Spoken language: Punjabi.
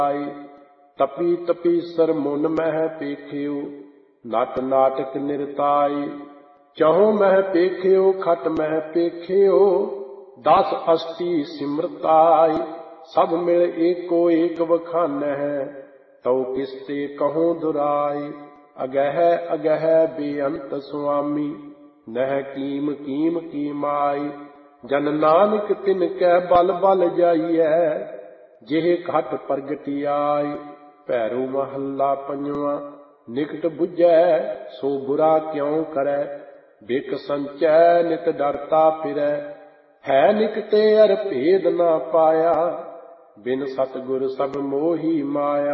ਤਪੀ ਤਪੀਸਰ ਮੁਨ ਮਹਿ ਪੇਖਿਓ, ਨਟ ਨਾਟਕ ਨਿਰਤਾਈ। ਚਹੁ ਮਹਿ ਪੇਖਿਓ, ਖਟ ਮਹਿ ਪੇਖਿਓ, 10 ਅਸ਼ਟੀ ਸਿਮਰਤਾਈ। ਸਭ ਮਿਲ ਏਕੋ ਏਕ ਵਖਾਨਹਿ, ਤਉ ਕਿਸ ਤੇ ਕਹੂੰ ਦੁਰਾਈ। ਅਗਹਿ ਅਗਹਿ ਬੇਅੰਤ ਸੁਆਮੀ, ਨਹਿ ਕੀਮ ਕੀਮ ਕੀ ਮਾਈ। ਜਨ ਨਾਨਕ ਤਿਨ ਕੈ ਬਲ ਬਲ ਜਾਈਐ, ਜਿਹ ਘਟ ਪ੍ਰਗਟੀ ਆਈ। ਭੈਰੋ ਮਹੱਲਾ ਪੰਜਵਾਂ। ਨਿਕਟ ਬੁਝੈ ਸੋ ਬੁਰਾ ਕਿਉ ਕਰੈ, ਬਿਕ ਸੰਚੈ ਨਿਤ ਡਰਤਾ ਫਿਰੈ। ਹੈ ਨਿਕਟੇ ਅਰ ਭੇਦ ਨਾ ਪਾਇਆ, ਬਿਨ ਸਤਿਗੁਰ ਸਭ ਮੋਹੀ ਮਾਇਆ।